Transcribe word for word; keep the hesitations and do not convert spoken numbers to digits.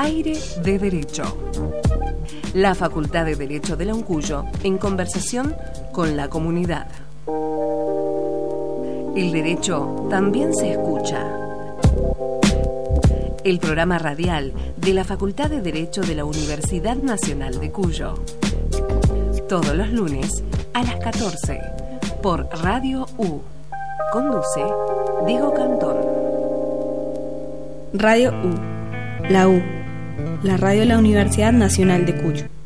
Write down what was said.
Aire de Derecho. La Facultad de Derecho de la Uncuyo en conversación con la comunidad. El derecho también se escucha. El programa radial de la Facultad de Derecho de la Universidad Nacional de Cuyo. Todos los lunes a las catorce por Radio U. Conduce Diego Cantón. Radio U, la U, la radio de la Universidad Nacional de Cuyo.